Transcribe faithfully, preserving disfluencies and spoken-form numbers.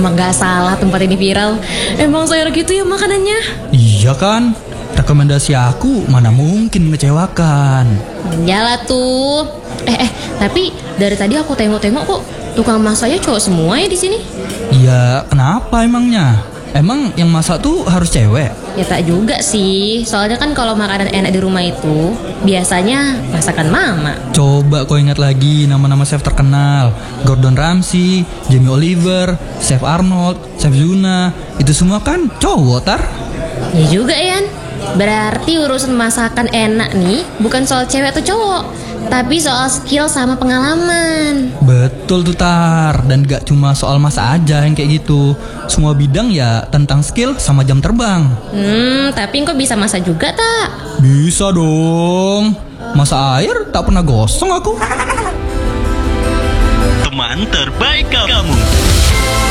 Emang gak salah tempat ini viral. Emang sayur gitu ya makanannya. Iya kan? Rekomendasi aku mana mungkin mengecewakan. Iyalah tuh. Eh eh, tapi dari tadi aku tengok-tengok kok tukang masaknya cowok semua ya di sini. Iya, kenapa emangnya? Emang yang masak tuh harus cewek? Ya tak juga sih. Soalnya kan kalau makanan enak di rumah itu biasanya masakan mama. Coba kau ingat lagi nama-nama chef terkenal. Gordon Ramsay, Jamie Oliver, Chef Arnold, Chef Zuna. Itu semua kan cowok, Tar? Ya juga, Yan. Berarti urusan masakan enak nih bukan soal cewek atau cowok, tapi soal skill sama pengalaman. Betul tuh, Tar. Dan gak cuma soal masak aja yang kayak gitu. Semua bidang ya tentang skill sama jam terbang. Hmm, tapi kok bisa masak juga tak? Bisa dong. Masak air tak pernah gosong aku. Teman ter